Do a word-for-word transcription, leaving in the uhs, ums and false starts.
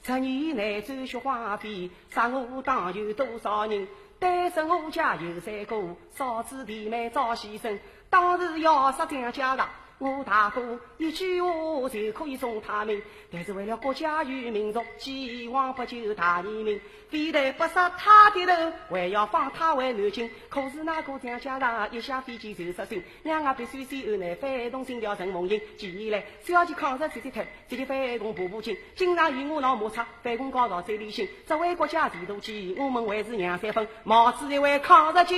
十年内走雪花飞，杀我党有多少人？单身我家有三个，嫂子弟妹早牺牲。当时要杀张家的，我大哥一句话就可以送他命，但是为了国家与民族，既往不咎大义名，非得不杀他的头，还要放他回南京。可是那个张家的一下飞机就失信，两个必须先后内翻动心跳成梦影。起来小姐抗日直接退，直接翻动步步进，经常与我闹摩擦，反攻高潮最理性。作为国家地图机，我们还是两三分，毛子一位抗日